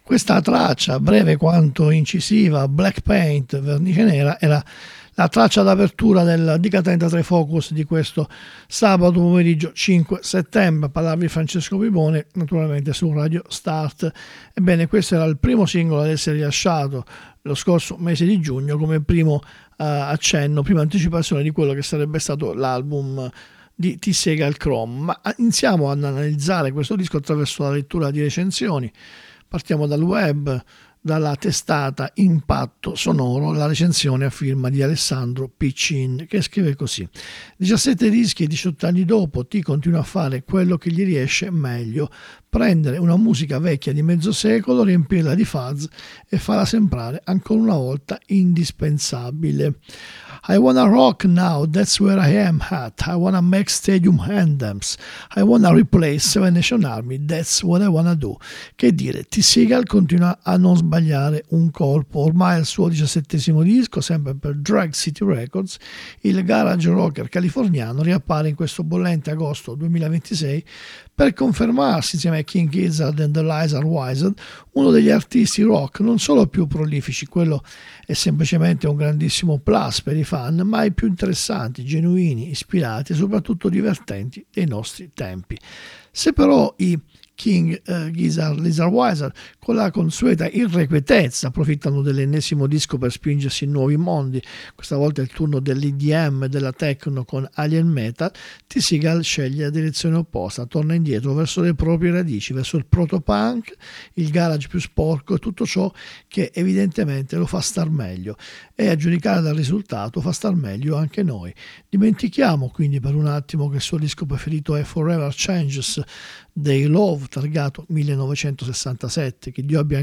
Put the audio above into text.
Questa traccia, breve quanto incisiva, Black Paint, vernice nera, era la traccia d'apertura di K33 Focus di questo sabato pomeriggio 5 settembre. Parlavi Francesco Pipone, naturalmente su Radio Start. Ebbene, questo era il primo singolo ad essere rilasciato lo scorso mese di giugno come primo accenno, prima anticipazione di quello che sarebbe stato l'album di T. Segal Chrome. Ma iniziamo ad analizzare questo disco attraverso la lettura di recensioni. Partiamo dal web, dalla testata Impatto Sonoro, la recensione a firma di Alessandro Piccin, che scrive così: 17 dischi e 18 anni dopo T continua a fare quello che gli riesce meglio, prendere una musica vecchia di mezzo secolo, riempirla di fuzz e farla sembrare ancora una volta indispensabile. I wanna rock now, that's where I am at. I wanna make stadium anthems. I wanna replace Seven Nation Army, that's what I wanna do. Che dire, T. Segal continua a non sbagliare un colpo. Ormai al suo 17° disco, sempre per Drag City Records, il garage rocker californiano riappare in questo bollente agosto 2026 per confermarsi insieme a King Gizzard e The Lizard Wizard uno degli artisti rock non solo più prolifici, quello è semplicemente un grandissimo plus per i fan, ma i più interessanti, genuini, ispirati e soprattutto divertenti dei nostri tempi. Se però i King Gizzard, Lizard Wizard, con la consueta irrequietezza, approfittano dell'ennesimo disco per spingersi in nuovi mondi. Questa volta è il turno dell'EDM e della techno con Alien Metal. T. Segal sceglie la direzione opposta, torna indietro verso le proprie radici, verso il protopunk, il garage più sporco e tutto ciò che evidentemente lo fa star meglio. E a giudicare dal risultato fa star meglio anche noi. Dimentichiamo quindi per un attimo che il suo disco preferito è Forever Changes dei Love, targato 1967, che Dio abbia